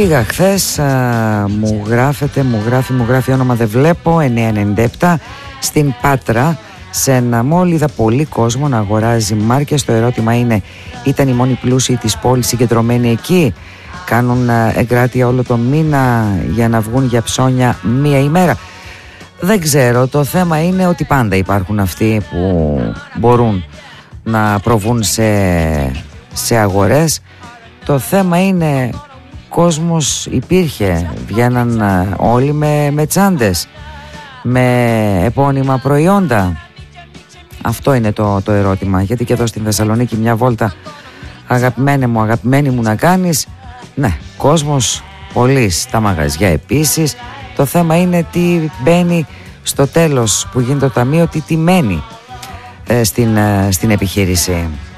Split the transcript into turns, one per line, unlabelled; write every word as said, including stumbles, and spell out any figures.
Πήγα χθες, α, μου γράφεται, μου γράφει, μου γράφει όνομα δεν βλέπω, εννιακόσια ενενήντα επτά, στην Πάτρα, σε ένα μόλ. Είδα πολύ κόσμο να αγοράζει μάρκες. Το ερώτημα είναι, ήταν οι μόνοι πλούσιοι της πόλης συγκεντρωμένοι εκεί? Κάνουν εγκράτεια όλο το μήνα για να βγουν για ψώνια μία ημέρα? Δεν ξέρω. Το θέμα είναι ότι πάντα υπάρχουν αυτοί που μπορούν να προβούν σε, σε αγορές. Το θέμα είναι, κόσμος υπήρχε, βγαίναν όλοι με, με τσάντες, με επώνυμα προϊόντα. Αυτό είναι το, το ερώτημα. Γιατί και εδώ στην Θεσσαλονίκη μια βόλτα, αγαπημένη μου, αγαπημένη μου να κάνεις, ναι, κόσμος πολύς, τα μαγαζιά επίσης. Το θέμα είναι τι μπαίνει στο τέλος που γίνεται το ταμείο, τι, τι μένει ε, στην, ε, στην επιχείρηση.